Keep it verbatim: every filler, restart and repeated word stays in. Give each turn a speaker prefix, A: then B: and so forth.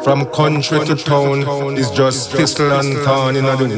A: From country to town, it's just thistle and thorn in the